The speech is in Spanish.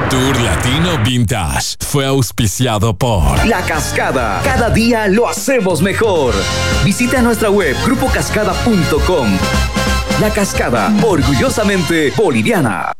Tour Latino Vintage fue auspiciado por La Cascada. Cada día lo hacemos mejor. Visita nuestra web grupocascada.com. La Cascada, orgullosamente boliviana.